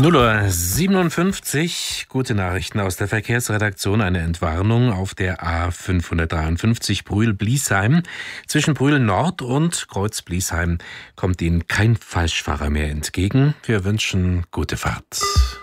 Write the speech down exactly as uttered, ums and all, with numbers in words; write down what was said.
null Uhr siebenundfünfzig, gute Nachrichten aus der Verkehrsredaktion. Eine Entwarnung auf der A fünfhundertdreiundfünfzig Brühl-Bliesheim. Zwischen Brühl Nord und Kreuz-Bliesheim kommt Ihnen kein Falschfahrer mehr entgegen. Wir wünschen gute Fahrt.